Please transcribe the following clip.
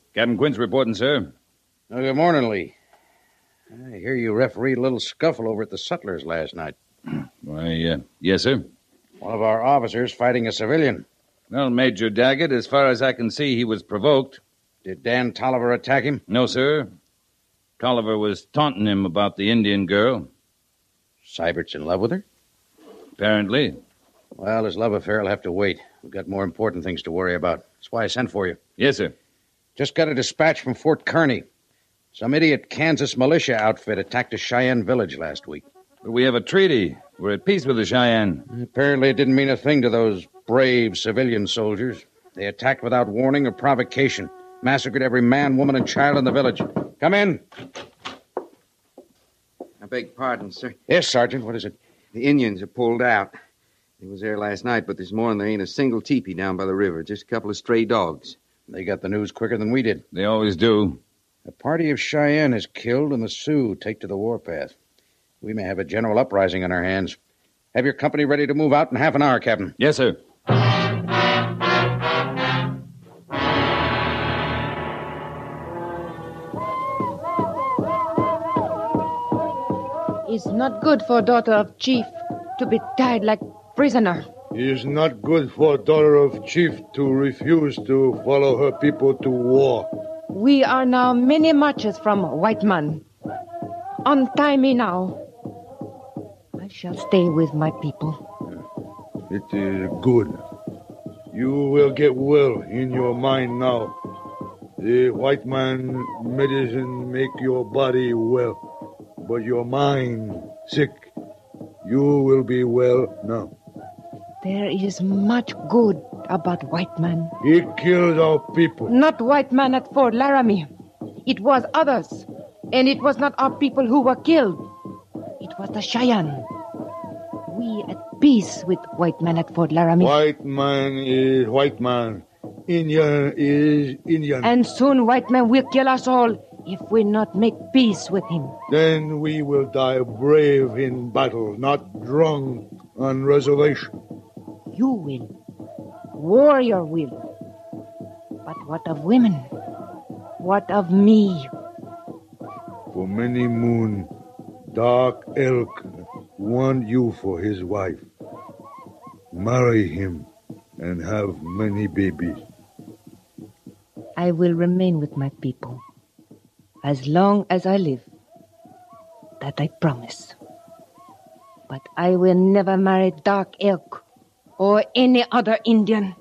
Captain Quint's reporting, sir. Good morning, Lee. I hear you refereed a little scuffle over at the Sutlers last night. Why, yes, sir. One of our officers fighting a civilian. Well, Major Daggett, as far as I can see, he was provoked. Did Dan Tolliver attack him? No, sir. Tolliver was taunting him about the Indian girl. Sybert's in love with her? Apparently. Well, his love affair will have to wait. We've got more important things to worry about. That's why I sent for you. Yes, sir. Just got a dispatch from Fort Kearney. Some idiot Kansas militia outfit attacked a Cheyenne village last week. But we have a treaty. We're at peace with the Cheyenne. Apparently it didn't mean a thing to those brave civilian soldiers. They attacked without warning or provocation. Massacred every man, woman, and child in the village. Come in. I beg pardon, sir. Yes, Sergeant. What is it? The Indians are pulled out. They was there last night, but this morning there ain't a single teepee down by the river. Just a couple of stray dogs. They got the news quicker than we did. They always do. A party of Cheyenne is killed and the Sioux take to the warpath. We may have a general uprising on our hands. Have your company ready to move out in half an hour, Captain. Yes, sir. It's not good for daughter of chief to be tied like prisoner. It is not good for daughter of chief to refuse to follow her people to war. We are now many marches from white man. Untie me now. I shall stay with my people. It is good. You will get well in your mind now. The white man medicine make your body well, but your mind sick. You will be well now. There is much good about white man. He killed our people. Not white man at Fort Laramie. It was others. And it was not our people who were killed. It was the Cheyenne. We at peace with white man at Fort Laramie. White man is white man. Indian is Indian. And soon white man will kill us all if we not make peace with him. Then we will die brave in battle, not drunk on reservation. You will. Warrior will. But what of women? What of me? For many moon, Dark Elk want you for his wife. Marry him and have many babies. I will remain with my people as long as I live. That I promise. But I will never marry Dark Elk or any other Indian.